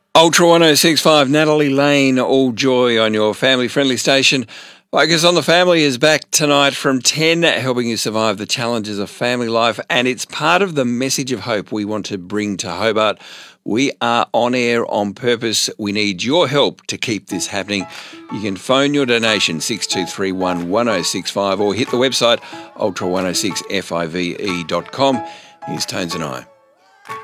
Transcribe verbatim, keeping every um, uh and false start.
Ultra one oh six point five, Natalie Lane, all joy on your family-friendly station. Focus on the Family is back tonight from ten, helping you survive the challenges of family life, and it's part of the message of hope we want to bring to Hobart. We are on air on purpose. We need your help to keep this happening. You can phone your donation six two three one, one oh six five or hit the website ultra one oh six five e dot com. Here's Tones and I.